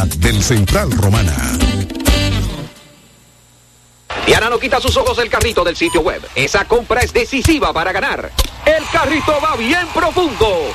del Central Romana. Diana no quita sus ojos del carrito del sitio web. Esa compra es decisiva para ganar. El carrito va bien profundo.